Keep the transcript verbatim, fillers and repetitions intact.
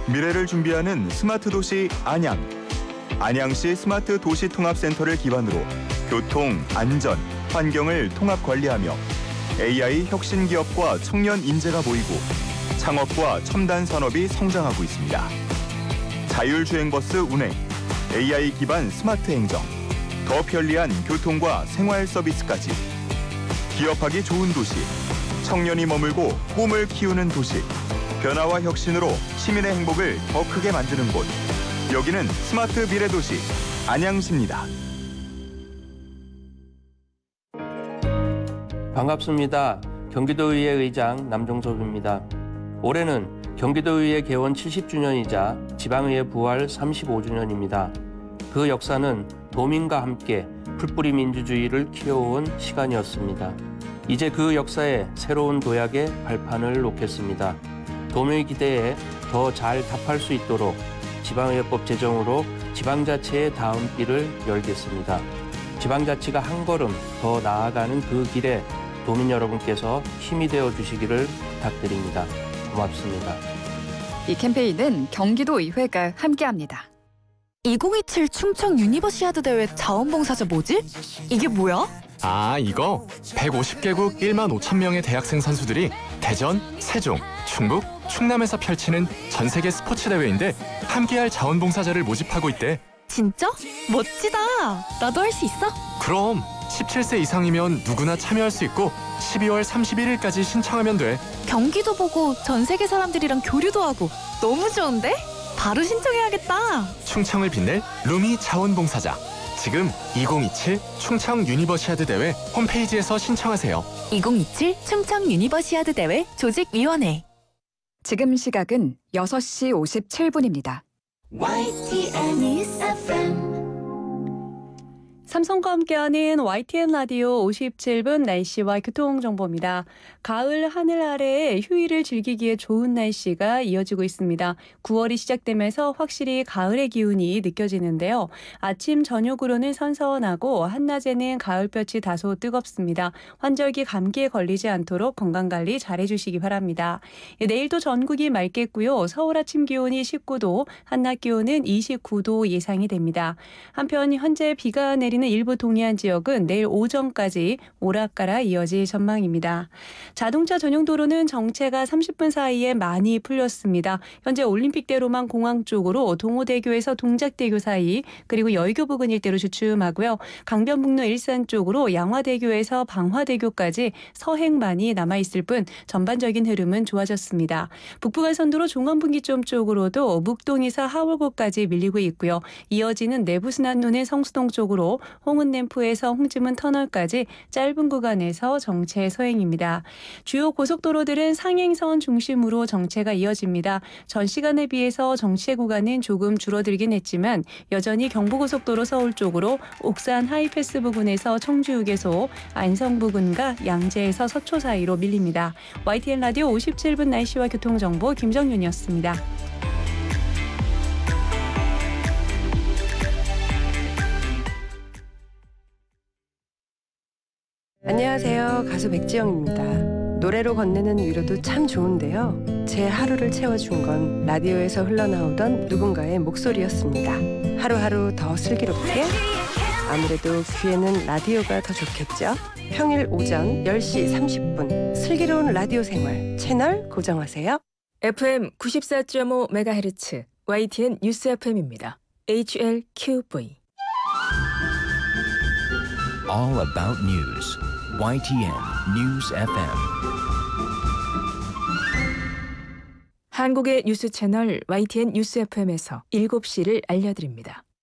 미래를 준비하는 스마트 도시 안양. 안양시 스마트 도시 통합센터를 기반으로 교통, 안전, 환경을 통합 관리하며 에이아이 혁신 기업과 청년 인재가 모이고 창업과 첨단 산업이 성장하고 있습니다. 자율주행버스 운행, 에이아이 기반 스마트 행정, 더 편리한 교통과 생활 서비스까지. 기업하기 좋은 도시, 청년이 머물고 꿈을 키우는 도시. 변화와 혁신으로 시민의 행복을 더 크게 만드는 곳. 여기는 스마트 미래도시 안양시입니다. 반갑습니다. 경기도의회 의장 남종섭입니다. 올해는 경기도의회 개원 칠십 주년이자 지방의회 부활 삼십오 주년입니다. 그 역사는 도민과 함께 풀뿌리 민주주의를 키워온 시간이었습니다. 이제 그 역사에 새로운 도약의 발판을 놓겠습니다. 도민의 기대에 더 잘 답할 수 있도록 지방의회법 제정으로 지방자치의 다음 길을 열겠습니다. 지방자치가 한 걸음 더 나아가는 그 길에 도민 여러분께서 힘이 되어 주시기를 부탁드립니다. 고맙습니다. 이 캠페인은 경기도의회가 함께합니다. 이천이십칠 충청 유니버시아드 대회 자원봉사자 뭐지? 이게 뭐야? 아, 이거 백오십 개국 일만 오천 명의 대학생 선수들이 대전, 세종, 충북, 충남에서 펼치는 전 세계 스포츠 대회인데 함께할 자원봉사자를 모집하고 있대. 진짜? 멋지다. 나도 할 수 있어? 그럼 십칠 세 이상이면 누구나 참여할 수 있고 십이월 삼십일일까지 신청하면 돼. 경기도 보고 전 세계 사람들이랑 교류도 하고 너무 좋은데? 바로 신청해야겠다. 충청을 빛낼 루미 자원봉사자. 지금 이천이십칠 충청 유니버시아드 대회 홈페이지에서 신청하세요. 이천이십칠 충청 유니버시아드 대회 조직위원회. 지금 시각은 여섯 시 오십칠 분입니다. 와이티엔 News 에프엠. 삼성과 함께하는 와이티엔 라디오 오십칠 분 날씨와 교통정보입니다. 가을 하늘 아래에 휴일을 즐기기에 좋은 날씨가 이어지고 있습니다. 구월이 시작되면서 확실히 가을의 기운이 느껴지는데요. 아침 저녁으로는 선선하고 한낮에는 가을볕이 다소 뜨겁습니다. 환절기 감기에 걸리지 않도록 건강관리 잘해주시기 바랍니다. 내일도 전국이 맑겠고요. 서울 아침 기온이 십구 도, 한낮 기온은 이십구 도 예상이 됩니다. 한편 현재 비가 내리는 일부 동해안 지역은 내일 오전까지 오락가라 이어질 전망입니다. 자동차 전용 도로는 정체가 삼십 분 사이에 많이 풀렸습니다. 현재 올림픽대로만 공항 쪽으로 동호대교에서 동작대교 사이 그리고 여의도 부근 일대로 주춤하고요. 강변북로 일산 쪽으로 양화대교에서 방화대교까지 서행만이 남아있을 뿐 전반적인 흐름은 좋아졌습니다. 북부간선도로 종암분기점 쪽으로도 묵동에서 하월고까지 밀리고 있고요. 이어지는 내부순환로는 성수동 쪽으로 홍은램프에서 홍지문 터널까지 짧은 구간에서 정체 서행입니다. 주요 고속도로들은 상행선 중심으로 정체가 이어집니다. 전 시간에 비해서 정체 구간은 조금 줄어들긴 했지만 여전히 경부고속도로 서울 쪽으로 옥산 하이패스 부근에서 청주휴게소, 안성 부근과 양재에서 서초 사이로 밀립니다. 와이티엔 라디오 오십칠 분 날씨와 교통정보 김정윤이었습니다. 안녕하세요. 가수 백지영입니다. 노래로 건네는 위로도 참 좋은데요. 제 하루를 채워준 건 라디오에서 흘러나오던 누군가의 목소리였습니다. 하루하루 더 슬기롭게? 아무래도 귀에는 라디오가 더 좋겠죠? 평일 오전 열 시 삼십 분 슬기로운 라디오 생활 채널 고정하세요. 에프엠 구십사 점 오 메가헤르츠 와이티엔 뉴스 에프엠입니다. 에이치엘큐브이 All about news. 와이티엔 News 에프엠. 한국의 뉴스 채널 와이티엔 뉴스 에프엠에서 일곱 시를 알려드립니다.